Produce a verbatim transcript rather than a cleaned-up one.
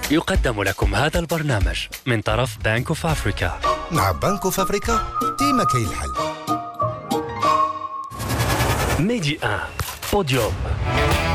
يقدم لكم هذا البرنامج من طرف بانك اوف افريكا. مع بانك اوف افريكا ديما كاين الحل. ميدي ان بوديوم.